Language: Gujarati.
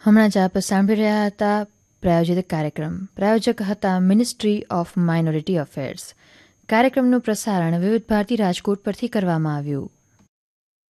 હમણાં જ આપ સાંભળી રહ્યા હતા પ્રાયોજિત કાર્યક્રમ. પ્રાયોજક હતા મિનિસ્ટ્રી ઓફ માઇનોરિટી અફેર્સ. કાર્યક્રમનું પ્રસારણ વિવિધ ભારતી રાજકોટ પરથી કરવામાં આવ્યું.